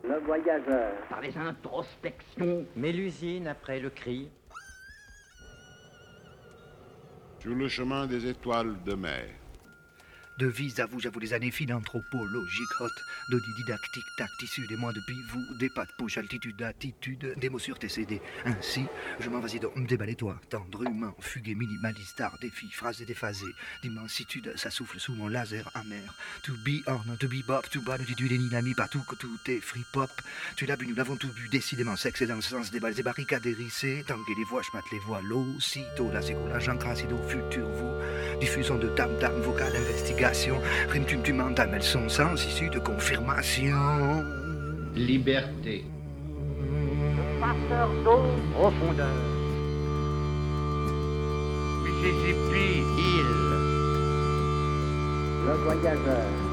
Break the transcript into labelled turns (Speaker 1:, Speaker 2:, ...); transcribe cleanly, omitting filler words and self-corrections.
Speaker 1: Le voyageur.
Speaker 2: Par les introspections.
Speaker 3: Mélusine après le cri.
Speaker 4: Sur le chemin des étoiles de mer.
Speaker 5: Devise à vous, j'avoue les années philanthropologiques hot, didactique, tact, issu des mois depuis vous, des pas de poche, altitude, attitude, des mots sur TCD. Ainsi, je m'en vas-y donc, déballez-toi, tendre, humain, fugué, minimaliste, art, défi, phrase déphasée, d'immensitude, ça souffle sous mon laser amer. To be on, to be bop, to bonne, tu ni l'ami, partout que tout est free pop. Tu l'as bu, nous l'avons tout bu, décidément, sexe et dans le sens des balles et barricades hérissées, tanguer les voix, je mate les voix, l'aussitôt, là c'est cool, l'agent crassido, futur vous, diffusion de tam-tam, vocal, investigation. Rime tu m'entends, elles sont sans issue de confirmation.
Speaker 2: Liberté.
Speaker 1: Passeur d'eau.
Speaker 2: Profondeur.
Speaker 3: Mississippi, île.
Speaker 1: Le voyageur.